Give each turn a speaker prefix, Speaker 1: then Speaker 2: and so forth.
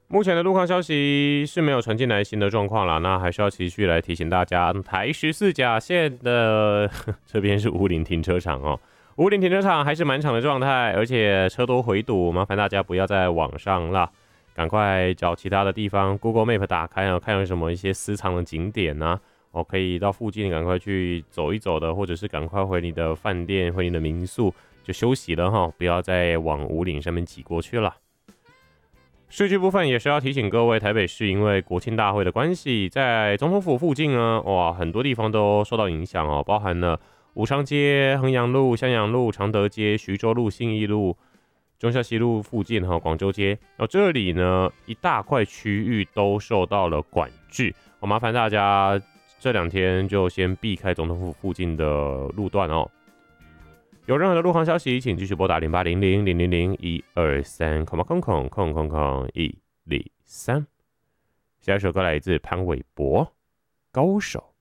Speaker 1: 目前的路况消息是没有传进来新的状况啦，那还是要持续来提醒大家，台14甲线的这边是武岭停车场哦，武岭停车场还是满场的状态，而且车多回堵，麻烦大家不要在网上啦，赶快找其他的地方 Google Map 打开哦，看有什么一些私藏的景点啊，哦，可以到附近赶快去走一走的，或者是赶快回你的饭店、回你的民宿就休息了哈，不要再往武岭上面挤过去了。市区部分也是要提醒各位，台北市因为国庆大会的关系，在总统府附近呢，哇，很多地方都受到影响哦，包含了武昌街、衡阳路、襄阳路、常德街、徐州路、信义路、忠孝西路附近哈，广州街，这里呢一大块区域都受到了管制，麻烦大家这2天就先避开总统府附近的路段哦。有任何的路况消息，请继续拨打0800-000-123，123。下一首歌来自潘玮柏，《高手》。